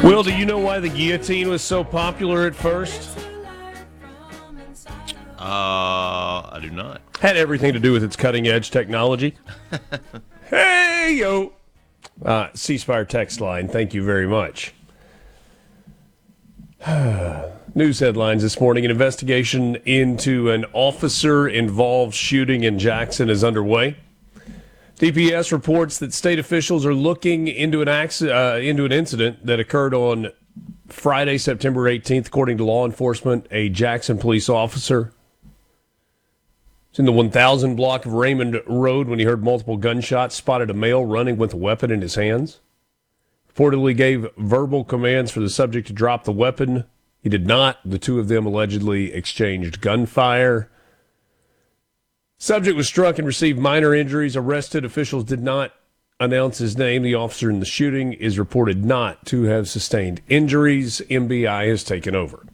Will, do you know why the guillotine was so popular at first? I do not. Had everything to do with its cutting-edge technology. Hey, yo! C-Spire text line, thank you very much. News headlines this morning. An investigation into an officer-involved shooting in Jackson is underway. DPS reports that state officials are looking into an incident that occurred on Friday, September 18th. According to law enforcement, a Jackson police officer was in the 1000 block of Raymond Road when he heard multiple gunshots, spotted a male running with a weapon in his hands. Reportedly gave verbal commands for the subject to drop the weapon. He did not. The two of them allegedly exchanged gunfire. Subject was struck and received minor injuries. Arrested officials did not announce his name. The officer in the shooting is reported not to have sustained injuries. MBI has taken over.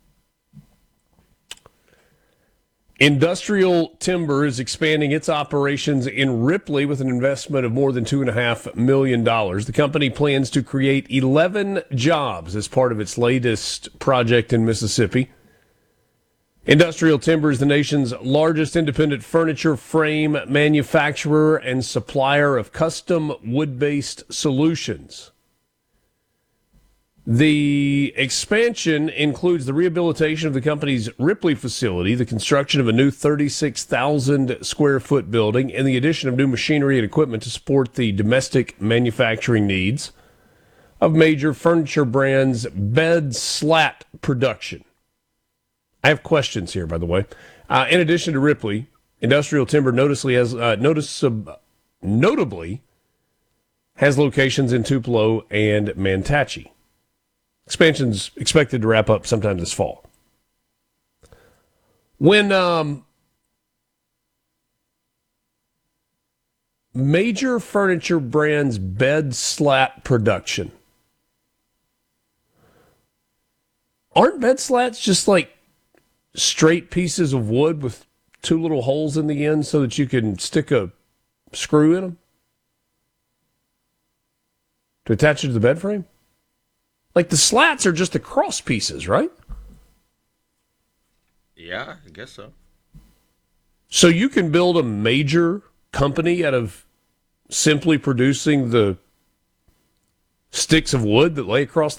Industrial Timber is expanding its operations in Ripley with an investment of more than $2.5 million. The company plans to create 11 jobs as part of its latest project in Mississippi. Industrial Timber is the nation's largest independent furniture frame manufacturer and supplier of custom wood-based solutions. The expansion includes the rehabilitation of the company's Ripley facility, the construction of a new 36,000 square foot building, and the addition of new machinery and equipment to support the domestic manufacturing needs of major furniture brands' bed slat production. I have questions here, by the way. In addition to Ripley, Industrial Timber notably has locations in Tupelo and Manatee. Expansion's expected to wrap up sometime this fall. When major furniture brands' bed slat production, aren't bed slats just like straight pieces of wood with two little holes in the end so that you can stick a screw in them to attach it to the bed frame? Like the slats are just the cross pieces, right? Yeah, I guess so. So you can build a major company out of simply producing the sticks of wood that lay across